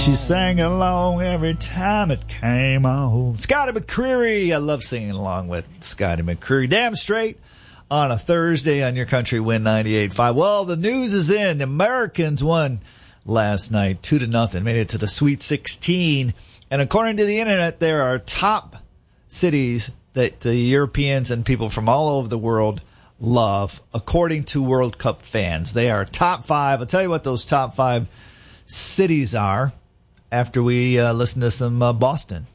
She sang along every time it came on. Scotty McCreery. I love singing along with Scotty McCreery. Damn straight on a Thursday on your country win 98.5. Well, the news is in. The Americans won last night 2-0. Made it to the Sweet 16. And according to the internet, there are top cities that the Europeans and people from all over the world love, according to World Cup fans. They are top 5. I'll tell you what those top 5 cities are after we listen to some Boston.